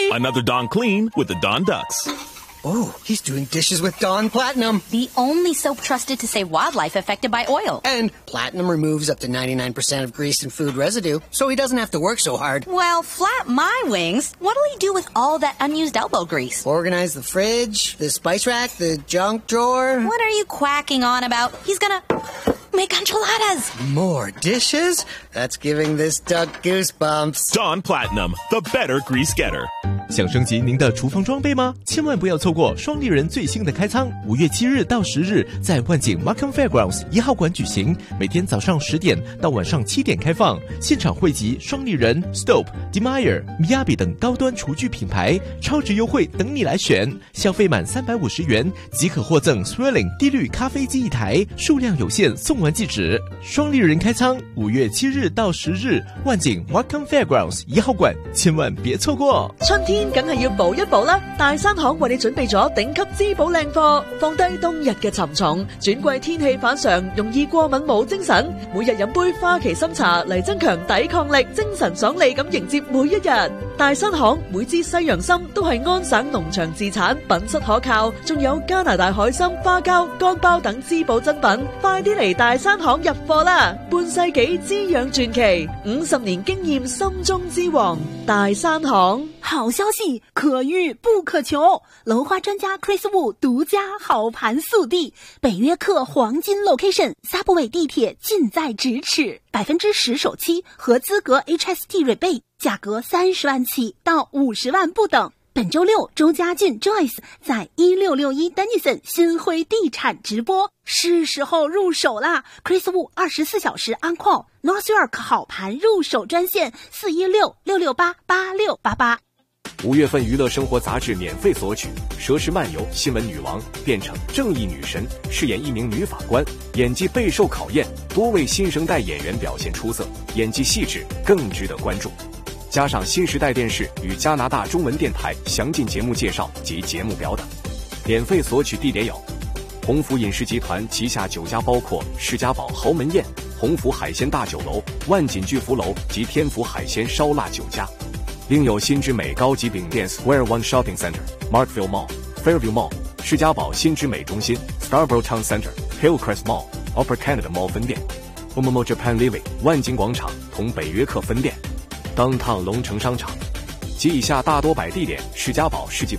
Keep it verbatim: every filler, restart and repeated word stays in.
Another Dawn clean with the Dawn Ducks. Oh, he's doing dishes with Dawn Platinum. The only soap trusted to save wildlife affected by oil. And Platinum removes up to ninety-nine percent of grease and food residue, so he doesn't have to work so hard. Well, flap my wings. What'll he do with all that unused elbow grease? Organize the fridge, the spice rack, the junk drawer. What are you quacking on about? He's gonna make enchiladas. More dishes? That's giving this duck goosebumps. Dawn Platinum, the better grease getter. 想升级您的厨房装备吗？千万不要错过双立人最新的开仓，五月七日到十日在万景 Markham Fairgrounds 一号馆举行，每天早上十点到晚上七点开放，现场汇集双立人、Stope、Demeyer、Miyabi 等高端厨具品牌，超值优惠等你来选。消费满三百五十元即可获赠 Swirling 低滤咖啡机一台，数量有限，送完即止。双立人开仓，五月七日到十日，万景 Markham Fairgrounds 一號館，千萬別錯過。 春天梗係要補一補啦！大山行為你準備咗頂級滋補靚貨，放低冬日嘅沉重，轉季天氣反常，容易過敏冇精神。每日飲杯花旗參茶嚟增強抵抗力，精神爽利咁迎接每一日。大山行每支西洋參都係安省農場自產，品質可靠，仲有加拿大海參、花膠、乾包等滋補珍品。快啲嚟大山行入貨啦！半世紀滋養傳奇，五十年經驗心中之王，大山行。 好消息，可遇不可求！楼花专家 Chris Wu 独家好盘速递，北约克黄金 location， 撒布韦地铁近在咫尺，百分之十首期和资格 H S T rebate， 价格三十万起到五十万不等。本周六，周家俊 Joyce 在一六六一 Dennison 新辉地产直播，是时候入手啦 ！Chris Wu 二十四小时 on call，North York 好盘入手专线四一六六六八八六八八。 五月份娱乐生活杂志免费索取，佘诗漫游新闻女王变成正义女神，饰演一名女法官，演技备受考验，多位新生代演员表现出色，演技细致更值得关注。加上新时代电视与加拿大中文电台详尽节目介绍及节目表等。免费索取地点有鸿福饮食集团旗下酒家，包括世家堡豪门宴、鸿福海鲜大酒楼、万锦巨福楼及天福海鲜烧腊酒家。另有新之美高级饼店 Square One Shopping Center、Markville Mall、Fairview Mall、世家堡新之美中心、Scarborough Town Center、Hillcrest Mall、Upper Canada Mall 分店、Omomo Japan Living 万金广场同北约克分店、Downtown 龙城商场及以下大多百地点世家堡世纪